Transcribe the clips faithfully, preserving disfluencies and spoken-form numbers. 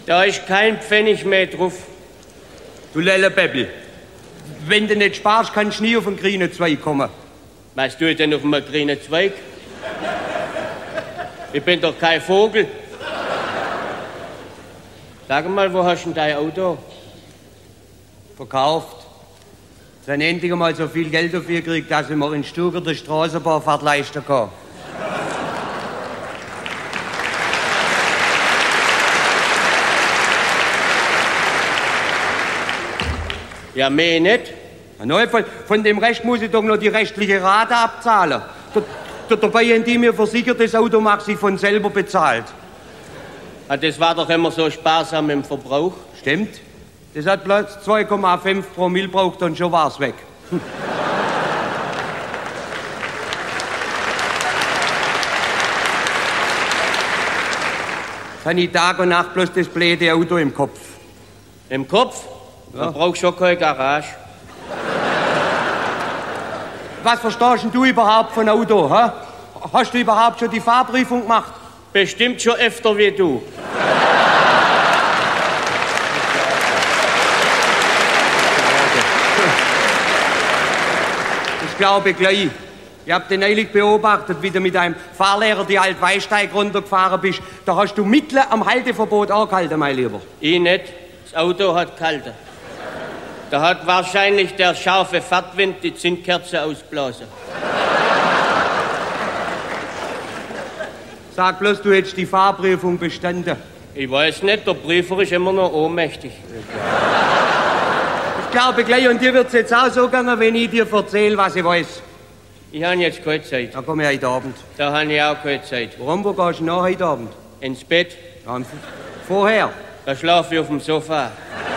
Da ist kein Pfennig mehr drauf. Du Lellebeppel, wenn du nicht sparst, kannst du nie auf den grünen Zweig kommen. Was tue ich denn auf einem grünen Zweig? Ich bin doch kein Vogel. Sag mal, wo hast du denn dein Auto? Verkauft. Dann endlich mal so viel Geld dafür gekriegt, dass ich mir in Stuttgart der Straßenbahnfahrt leisten kann. Ja, mehr nicht. Ja, von, von dem Rest muss ich doch noch die restliche Rate abzahlen. Da, da, dabei haben die mir versichert, das Auto mag sich von selber bezahlt. Ah, das war doch immer so sparsam im Verbrauch. Stimmt. Das hat bloß zwei Komma fünf Promille braucht und schon war's weg. Jetzt habe ich Tag und Nacht bloß das blöde Auto im Kopf. Im Kopf? Ja. Man braucht schon keine Garage. Was verstehst denn du überhaupt von Auto? Hä? Hast du überhaupt schon die Fahrprüfung gemacht? Bestimmt schon öfter wie du. Ich glaube gleich. Ich hab den neulich beobachtet, wie du mit deinem Fahrlehrer die Altweisteig runtergefahren bist. Da hast du mitten am Halteverbot angehalten, mein Lieber. Ich nicht. Das Auto hat gehalten. Da hat wahrscheinlich der scharfe Fahrtwind die Zündkerze ausblasen. Sag bloß, du hättest die Fahrprüfung bestanden. Ich weiß nicht, der Prüfer ist immer noch ohnmächtig. Ich glaube gleich, und dir wird's jetzt auch so gehen, wenn ich dir erzähle, was ich weiß. Ich habe jetzt keine Zeit. Da komme ich heute Abend. Da habe ich auch keine Zeit. Warum, wo gehst du nach heute Abend? Ins Bett. Ja, vorher? Da schlafe ich auf dem Sofa.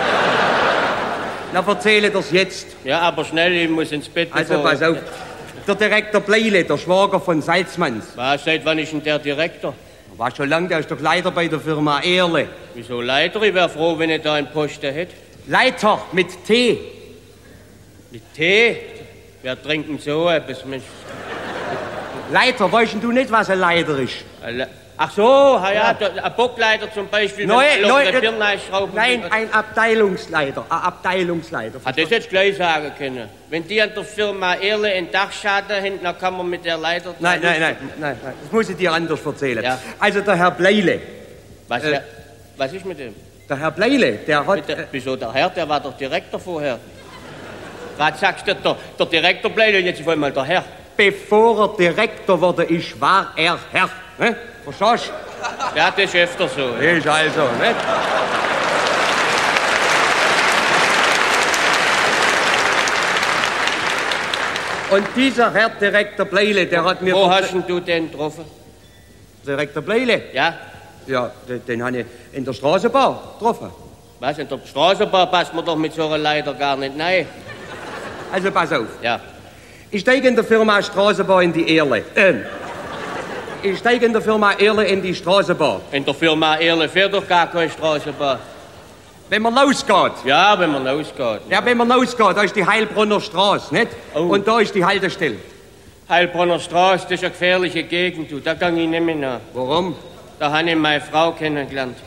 Na, erzähle das jetzt. Ja, aber schnell, ich muss ins Bett. Also, pass auf. Der Direktor Bleile, der Schwager von Salzmanns. Was, seit wann ist denn der Direktor? War schon lange, der ist doch Leiter bei der Firma Erle. Wieso Leiter? Ich wäre froh, wenn ich da einen Posten hätte. Leiter mit T. Mit T? Wer trinkt denn so etwas? Leiter, weißt du nicht, was ein Leiter ist? Ach so, ja, ja. Ein Bockleiter zum Beispiel, Neu, wenn neu, eine Birne einschrauben. Nein, ein Abteilungsleiter, ein Abteilungsleiter. Hat das jetzt gleich sagen können. Wenn die an der Firma Erle einen Dachschaden haben, dann kann man mit der Leiter... Nein, nein, nein, nein, nein, das muss ich dir anders erzählen. Ja. Also der Herr Bleile. Was, äh, der, was ist mit dem? Der Herr Bleile, der hat... Der, wieso der Herr? Der war doch Direktor vorher. Gerade sagst du, der, der Direktor Bleile, jetzt auf einmal der Herr. Bevor er Direktor wurde, ist, war er Herr. Ne? Verstehst du? Ja, das ist öfter so. Ja. Ist also, nicht? Und dieser Herr Direktor Bleile, der hat mir... Wo hast du den getroffen? Direktor Bleile? Ja. Ja, den, den habe ich in der Straßenbahn getroffen. Was, in der Straßenbahn passt man doch mit so einer Leiter gar nicht rein. Also pass auf. Ja. Ich steige in der Firma Straßenbahn in die Erle. Ähm, ich steige in der Firma Erle in die Straßenbahn. In der Firma Erle fährt doch gar keine Straßenbahn. Wenn man losgeht. Ja, wenn man losgeht. Ja, wenn man losgeht, da ist die Heilbronner Straße, nicht? Oh. Und da ist die Haltestelle. Heilbronner Straße, das ist eine gefährliche Gegend, du. Da gang ich nicht mehr nach. Warum? Da habe ich meine Frau kennengelernt.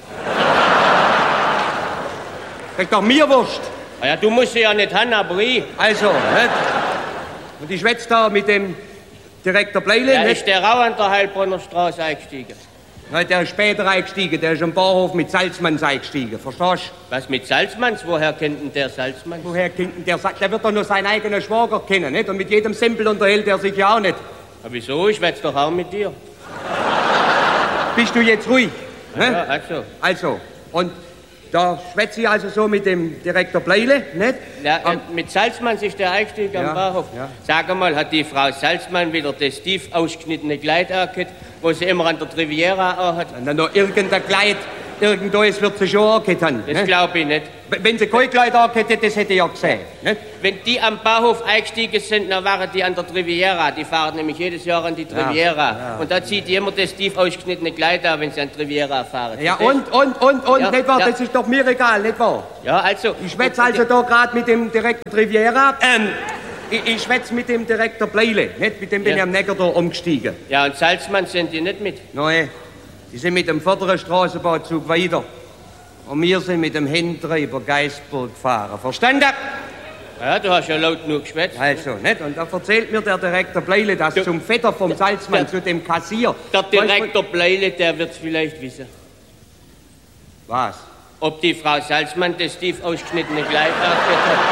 Das ist doch mir wurscht. Ah ja, du musst sie ja nicht haben, aber ich. Also, nicht? Und ich schwätze da mit dem Direktor Bleile, ja, nicht? ist der auch an der Heilbronner Straße eingestiegen? Ja, der ist später eingestiegen, der ist am Bahnhof mit Salzmanns eingestiegen, verstehst du? Was, mit Salzmanns? Woher kennt denn der Salzmanns? Woher kennt denn der Salzmanns? Der wird doch nur seinen eigenen Schwager kennen, nicht? Und mit jedem Simpel unterhält er sich ja auch nicht. Aber wieso? Ich schwätze doch auch mit dir. Bist du jetzt ruhig? Ja, also. Also, und da schwätze ich also so mit dem Direktor Bleile, nicht? Ja, äh, mit Salzmanns ist der Einstieg ja, am Bahnhof. Ja. Sag mal, hat die Frau Salzmann wieder das tief ausgeschnittene Kleid angehabt, wo sie immer an der Riviera anhat? Na, noch irgendein Kleid, irgendwo ist, wird sie schon angehabt haben. Das glaube ich nicht. Wenn sie kein Kleid angehabt hätte, das hätte ich ja gesehen. Nicht? Wenn die am Bahnhof eingestiegen sind, dann waren die an der Riviera. Die fahren nämlich jedes Jahr an die Riviera. Ja, ja. Und da zieht die immer das tief ausgeschnittene Kleid an, wenn sie an die Riviera fahren. Ja, und, und, und, und, ja, nicht wahr? ja. Das ist doch mir egal, nicht wahr? Ja, also... Ich schwätze also da gerade mit dem Direktor Riviera. Ähm, ich, ich schwätze mit dem Direktor Bleile, nicht? Mit dem bin ja. ich am Neckar da umgestiegen. Ja, und Salzmann sind die nicht mit? Nein, die sind mit dem vorderen Straßenbahnzug weiter. Und wir sind mit dem Händler Geisburg gefahren. Verstanden? Ja, du hast ja laut genug geschwätzt. Also, nicht? Und da erzählt mir der Direktor Bleile, dass du, zum Vetter vom Salzmann, der, zu dem Kassier... Der Direktor Bleile, der wird's vielleicht wissen. Was? Ob die Frau Salzmann das tief ausgeschnittene Kleid aufgehört hat.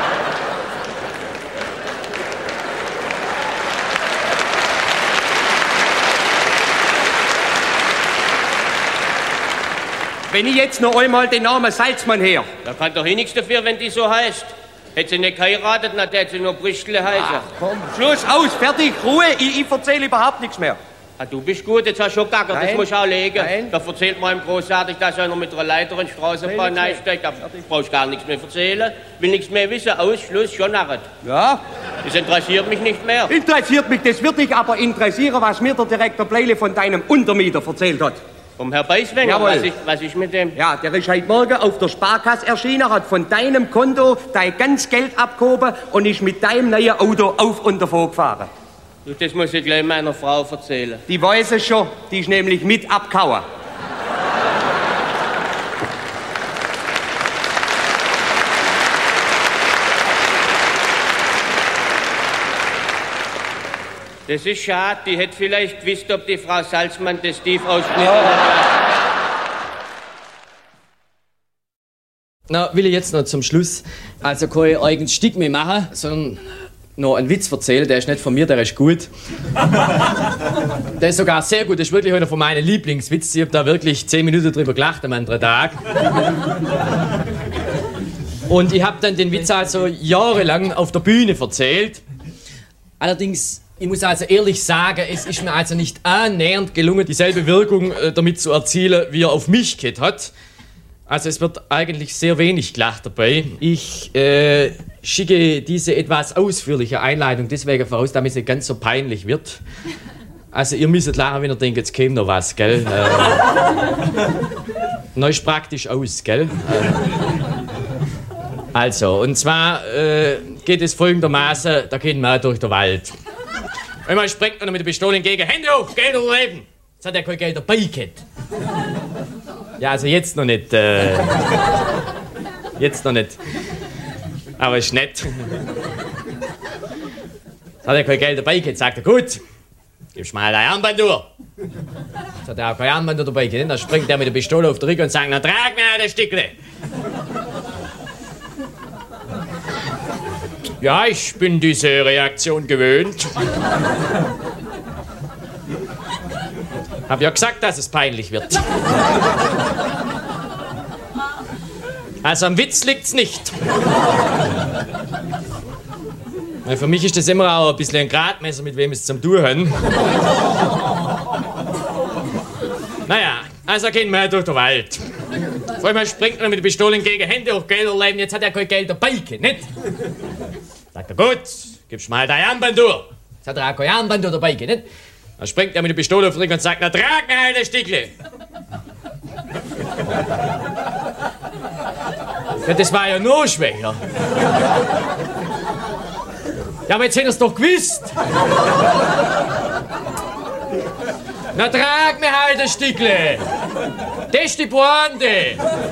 Wenn ich jetzt noch einmal den Namen Salzmann her. Da kann doch eh nichts dafür, wenn die so heißt. Hätte sie nicht geheiratet, dann hätte sie nur Brüstle heißen. Ach, komm, Schluss, aus, fertig, Ruhe, ich, ich erzähle überhaupt nichts mehr. Ah, du bist gut, jetzt hast du schon gackert, das musst du auch legen. Nein. Da erzählt man ihm großartig, dass er noch mit einer Leiter in die Straßenbahn einsteigt. Da brauchst du gar nichts mehr erzählen. Will nichts mehr wissen, aus, Schluss, schon narret. Ja? Das interessiert mich nicht mehr. Interessiert mich, das wird dich aber interessieren, was mir der Direktor Bleile von deinem Untermieter erzählt hat. Vom Herr Beiswenger, was ist, was ist mit dem? Ja, der ist heute Morgen auf der Sparkasse erschienen, hat von deinem Konto dein ganz Geld abgehoben und ist mit deinem neuen Auto auf und davon gefahren. Du, das muss ich gleich meiner Frau erzählen. Die weiß es schon, die ist nämlich mit abgehauen. Das ist schade, die hätte vielleicht gewusst, ob die Frau Salzmann das tief ausgeschnitten hat. Na, will ich jetzt noch zum Schluss also kein eigenes Stück mehr machen, sondern noch einen Witz erzählen. Der ist nicht von mir, der ist gut. Der ist sogar sehr gut, das ist wirklich einer von meinen Lieblingswitzen. Ich habe da wirklich zehn Minuten drüber gelacht am anderen Tag. Und ich habe dann den Witz also jahrelang auf der Bühne erzählt. Allerdings, ich muss also ehrlich sagen, es ist mir also nicht annähernd gelungen, dieselbe Wirkung äh, damit zu erzielen, wie er auf mich gehabt hat. Also es wird eigentlich sehr wenig gelacht dabei. Ich äh, schicke diese etwas ausführliche Einleitung deswegen voraus, damit es nicht ganz so peinlich wird. Also ihr müsst lachen, wenn ihr denkt, jetzt käme noch was, gell? Äh, neu ist praktisch aus, gell? Äh, also, und zwar äh, geht es folgendermaßen, da geht man durch den Wald. Einmal springt man mit der Pistole entgegen, Hände hoch, Geld oder Leben. Jetzt hat er kein Geld dabei gehabt. Ja, also jetzt noch nicht. Äh, jetzt noch nicht. Aber ist nett. Jetzt hat er kein Geld dabei gehabt, sagt er, gut, gibst mal dein Armband durch. Jetzt hat er auch kein Armband dabei gehabt. Dann springt er mit der Pistole auf den Rücken und sagt, na trag mir ein Stückle. Ja, ich bin diese Reaktion gewöhnt. Hab ja gesagt, dass es peinlich wird. Also am Witz liegt's nicht. Ja, für mich ist das immer auch ein bisschen ein Gradmesser, mit wem es zum Tun haben. Naja, also gehen wir durch den Wald. Vor allem springt er mit der Pistole entgegen, Hände hoch, Geld oder Leben, jetzt hat er kein Geld dabei, nicht? Sagt er, gut, gibst mal dein Armband durch. Jetzt hat er auch kein Armband dabei, nicht? Dann springt er mit der Pistole auf den Rücken und sagt, na trag mir halt ein Stückle. Ja, das war ja noch schwächer. Ja, aber jetzt hätten wir es doch gewusst. Na trag mir halt ein Stückle. Das ist die Pointe.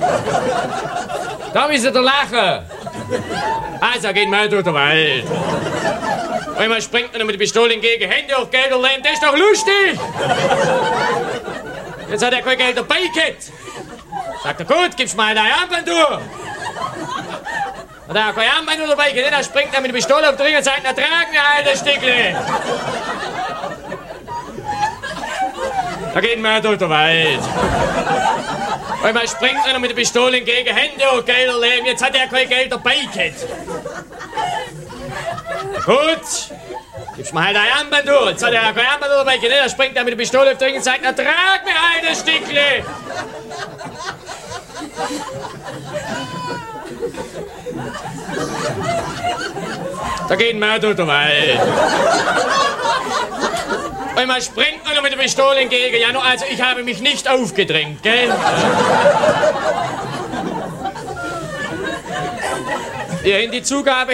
Da müsst ihr lachen. Also gehen wir durch den Wald. Einmal springt man mit der Pistole entgegen, Hände auf Geld und Leben, das ist doch lustig! Jetzt hat er kein Geld dabei gehabt. Sagt er, gut, gibst mal dein Armband durch. Hat er kein Armband dabei gehabt, dann springt er mit der Pistole auf den Ring und sagt, na trag mir halt ein Stückle. Da gehen wir durch den Wald. Einmal springt einer mit der Pistole entgegen, Hände auf Geld und Leben, jetzt hat er kein Geld dabei gehabt. Gut, gibst mir halt ein Armband durch. Jetzt hat er kein Armband dabei, dann springt er mit der Pistole auf den Ring und sagt, na trag mir halt ein Stückle. Da gehen wir durch den Wald. Einmal springt einer mit der Pistole entgegen. Ja, nur also ich habe mich nicht aufgedrängt, gell? Ihr in die Zugabe